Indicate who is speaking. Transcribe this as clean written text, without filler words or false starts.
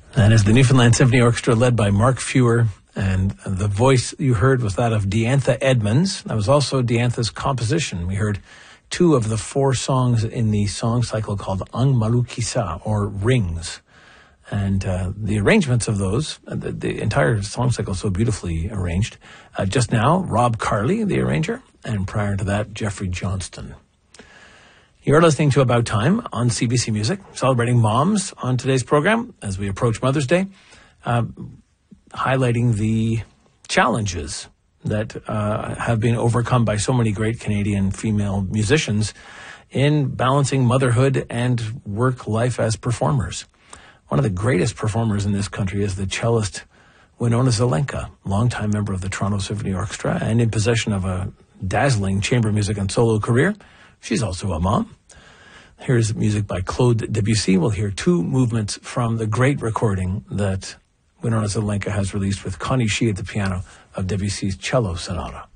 Speaker 1: That is the Newfoundland Symphony Orchestra led by Mark Fewer, and the voice you heard was that of Diantha Edmonds. That was also Diantha's composition. We heard two of the four songs in the song cycle called Ang Malu Kisa, or Rings. And the arrangements of those, the entire song cycle is so beautifully arranged. Just now, Rob Carley, the arranger, and prior to that, Jeffrey Johnston. You're listening to About Time on CBC Music, celebrating moms on today's program as we approach Mother's Day, highlighting the challenges that have been overcome by so many great Canadian female musicians in balancing motherhood and work life as performers. One of the greatest performers in this country is the cellist Winona Zelenka, longtime member of the Toronto Symphony Orchestra and in possession of a dazzling chamber music and solo career. She's also a mom. Here's music by Claude Debussy. We'll hear two movements from the great recording that Winona Zelenka has released with Connie Shee at the piano of Debussy's Cello Sonata.